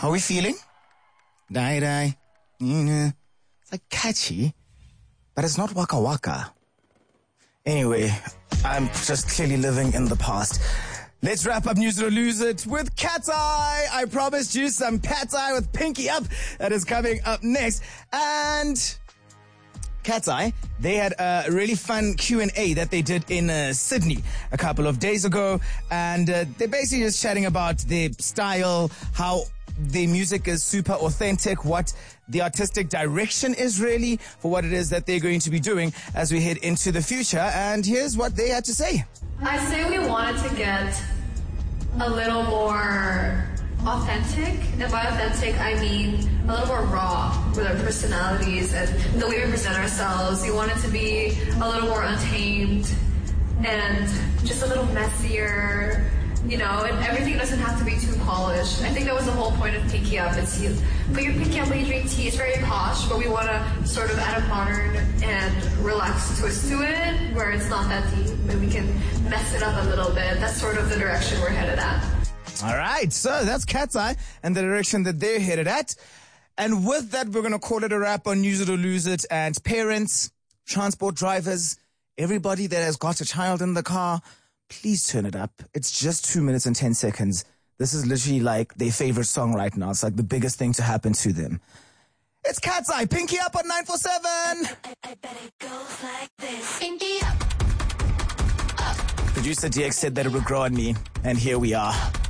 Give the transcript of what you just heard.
How are we feeling? Die, die. It's like catchy, but it's not Waka Waka. Anyway, I'm just clearly living in the past. Let's wrap up News It or Lose It with Cat's Eye. I promised you some Cat's Eye with Pinky Up. That is coming up next. And Cat's Eye, they had a really fun Q&A that they did in Sydney a couple of days ago. And they're basically just chatting about their style, how the music is super authentic, what the artistic direction is really for what it is that they're going to be doing as we head into the future. And here's what they had to say. I say we wanted to get a little more authentic, and by authentic I mean a little more raw with our personalities and the way we present ourselves. We want it to be a little more untamed and just a little messier, you know, and everything doesn't have to be too polished. I think that was the whole point of Pinky Up. It's you put your pinky up when you drink tea. It's very posh, but we want to sort of add a modern and relaxed twist to it where it's not that deep, and we can mess it up a little bit. That's sort of the direction we're headed at. All right, so that's Cat's Eye and the direction that they're headed at. And with that, we're going to call it a wrap on Use It or Lose It. And parents, transport drivers, everybody that has got a child in the car, please turn it up. It's just 2 minutes and 10 seconds. This is literally like their favorite song right now. It's like the biggest thing to happen to them. It's Cat's Eye. Pinky Up on 947. I bet it goes like this. Pinky up. Producer DX said that it would grow on me. And here we are.